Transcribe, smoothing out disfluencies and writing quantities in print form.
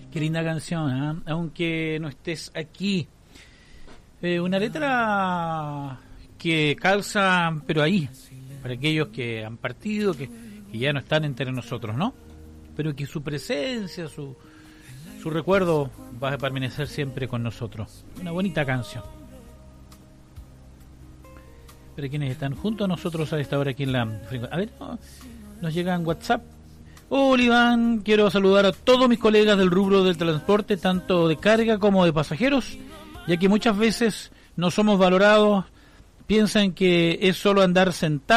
Qué linda canción, ¿eh? Aunque no estés aquí. Una letra que calza, pero ahí, para aquellos que han partido, que ya no están entre nosotros, ¿no? Pero que su presencia, su recuerdo va a permanecer siempre con nosotros. Una bonita canción. Para quienes están junto a nosotros a esta hora aquí en la... A ver, nos llega en WhatsApp. Hola Iván, quiero saludar a todos mis colegas del rubro del transporte, tanto de carga como de pasajeros, ya que muchas veces no somos valorados, piensan que es solo andar sentado